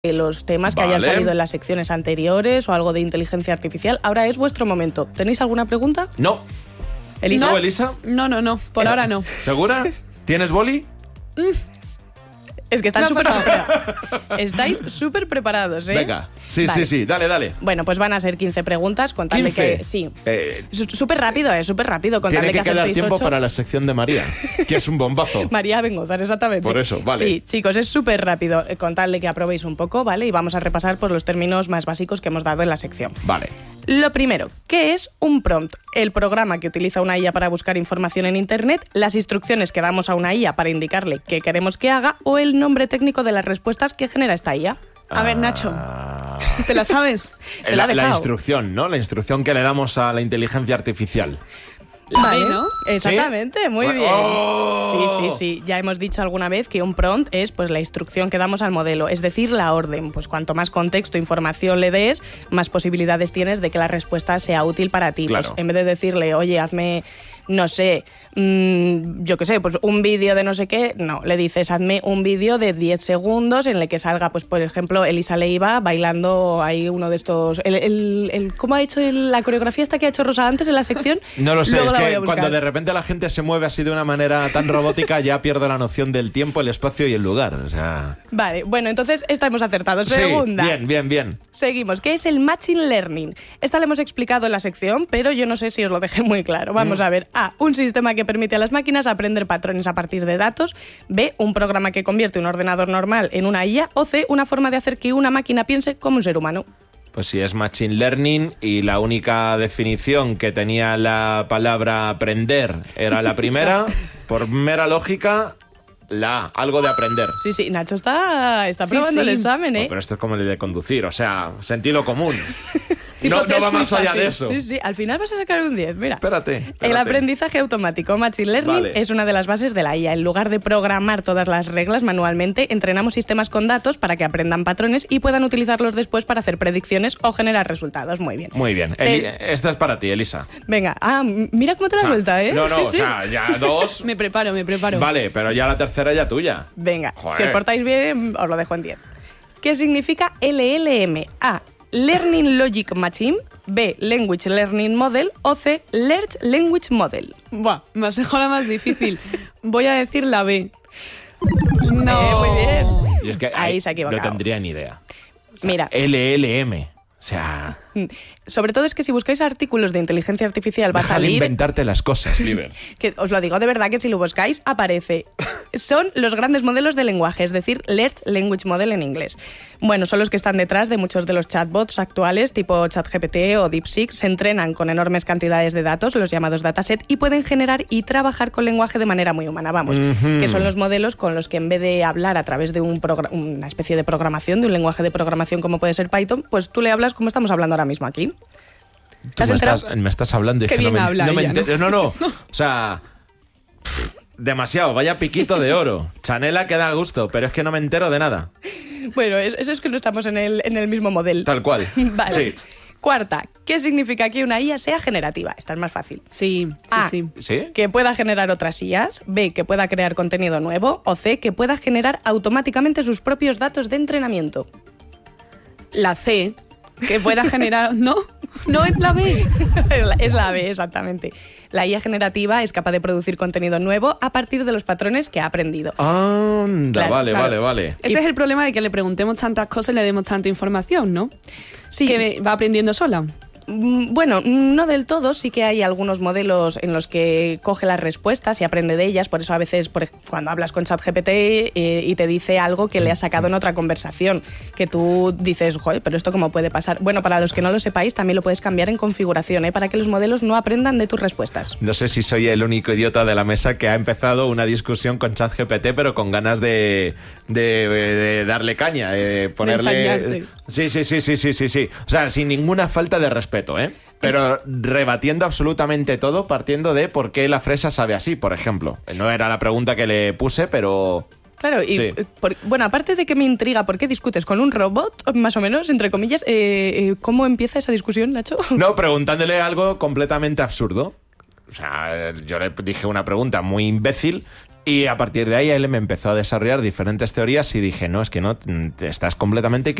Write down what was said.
los temas que hayan salido en las secciones anteriores o algo de inteligencia artificial. Ahora es vuestro momento. ¿Tenéis alguna pregunta? No. ¿Elisa? ¿No, Elisa? No. Por ahora no. ¿Segura? ¿Tienes boli? Es que están estáis súper preparados, ¿eh? Venga. Sí, Vale. sí. Dale. Bueno, pues van a ser 15 preguntas con tal de 15. que... Sí. Súper rápido, súper rápido. Con tal Tiene de que quedar acertéis tiempo 8. para la sección de María, que es un bombazo. María Bengozar, exactamente. Por eso, vale. Sí, chicos, es súper rápido, con tal de que aprobéis un poco, ¿vale? Y vamos a repasar por los términos más básicos que hemos dado en la sección. Vale. Lo primero, ¿qué es un prompt? El programa que utiliza una IA para buscar información en Internet, las instrucciones que damos a una IA para indicarle qué queremos que haga o el nombre técnico de las respuestas que genera esta IA. A ver, Nacho, ¿te la sabes? Se la ha dejado. La instrucción, ¿no? La instrucción que le damos a la inteligencia artificial. Vale, ¿no? Exactamente, muy bien. ¡Oh! Sí. Ya hemos dicho alguna vez que un prompt es pues la instrucción que damos al modelo, es decir, la orden. Pues cuanto más contexto e información le des, más posibilidades tienes de que la respuesta sea útil para ti. Claro. Pues en vez de decirle, oye, hazme, no sé, yo qué sé, pues un vídeo de no sé qué, no, le dices, hazme un vídeo de 10 segundos en el que salga, pues por ejemplo, Elisa Leiva bailando ahí uno de estos... ¿Cómo ha hecho la coreografía esta que ha hecho Rosa antes en la sección? No lo sé, Luego es la voy a que buscar. cuando de repente la gente se mueve así de una manera tan robótica ya pierdo la noción del tiempo, el espacio y el lugar. O sea... Vale, bueno, entonces esta hemos acertado. Sí, Segunda. bien. Seguimos. ¿Qué es el Machine Learning? Esta la hemos explicado en la sección, pero yo no sé si os lo dejé muy claro. Vamos a ver. A. Un sistema que permite a las máquinas aprender patrones a partir de datos. B. Un programa que convierte un ordenador normal en una IA. O C. Una forma de hacer que una máquina piense como un ser humano. Pues si es Machine Learning y la única definición que tenía la palabra aprender era la primera, por mera lógica, la A, algo de aprender. Sí, Nacho está probando el examen, ¿eh? No, pero esto es como el de conducir, o sea, sentido común. Tipo No test va muy más allá fácil. de eso. Sí, al final vas a sacar un 10, mira. Espérate. El aprendizaje automático, Machine Learning, Vale. es una de las bases de la IA. En lugar de programar todas las reglas manualmente, entrenamos sistemas con datos para que aprendan patrones y puedan utilizarlos después para hacer predicciones o generar resultados. Muy bien. Muy bien. Esta es para ti, Elisa. Venga, mira cómo te la suelta, ¿eh? No, Sí, o sí. sea, ya dos. Me preparo. Vale, pero ya la tercera ya tuya. Venga, Joder. si os portáis bien, os lo dejo en 10. ¿Qué significa LLM? A. Learning Logic Machine. B. Language Learning Model. O C. Large Language Model. Buah, me has dejado la más difícil. Voy a decir la B. No. Muy bien. Y es que Ahí se ha equivocado. no tendría ni idea. O sea, Mira. LLM. O sea, Sobre todo es que si buscáis artículos de inteligencia artificial va a deja de salir... inventarte las cosas, Liber. Que os lo digo de verdad que si lo buscáis aparece. Son los grandes modelos de lenguaje, es decir, Large Language Model en inglés. Bueno, son los que están detrás de muchos de los chatbots actuales, tipo ChatGPT o DeepSeek. Se entrenan con enormes cantidades de datos, los llamados dataset, y pueden generar y trabajar con lenguaje de manera muy humana, vamos. Que son los modelos con los que en vez de hablar a través de una especie de programación, de un lenguaje de programación como puede ser Python, pues tú le hablas como estamos hablando ahora mismo aquí. ¿Te has enterado? Me estás hablando y Qué es que bien habla no me ella, ¿no? entero. No. O sea, demasiado. Vaya piquito de oro. Chanela que da gusto, pero es que no me entero de nada. Bueno, eso es que no estamos en el mismo modelo. Tal cual. Vale. Sí. Cuarta, ¿qué significa que una IA sea generativa? Esta es más fácil. Sí. ¿Sí? Que pueda generar otras IAs. B, que pueda crear contenido nuevo. O C, que pueda generar automáticamente sus propios datos de entrenamiento. La C, que pueda generar... No es la B. Es la B, exactamente. La IA generativa es capaz de producir contenido nuevo a partir de los patrones que ha aprendido. Anda, Claro. vale. Ese es el problema de que le preguntemos tantas cosas y le demos tanta información, ¿no? Sí. Que va aprendiendo sola. Bueno, no del todo, sí que hay algunos modelos en los que coge las respuestas y aprende de ellas, por eso a veces cuando hablas con ChatGPT y te dice algo que le has sacado en otra conversación, que tú dices, joder, pero esto cómo puede pasar. Bueno, para los que no lo sepáis, también lo puedes cambiar en configuración, para que los modelos no aprendan de tus respuestas. No sé si soy el único idiota de la mesa que ha empezado una discusión con ChatGPT, pero con ganas de darle caña, ponerle... Sí. O sea, sin ninguna falta de respeto, ¿eh? Pero rebatiendo absolutamente todo, partiendo de por qué la fresa sabe así, por ejemplo. No era la pregunta que le puse, pero... Claro, y Sí. bueno, aparte de que me intriga por qué discutes con un robot, más o menos, entre comillas, ¿cómo empieza esa discusión, Nacho? No, preguntándole algo completamente absurdo. O sea, yo le dije una pregunta muy imbécil Y a partir de ahí él me empezó a desarrollar diferentes teorías y dije, no, es que no, estás completamente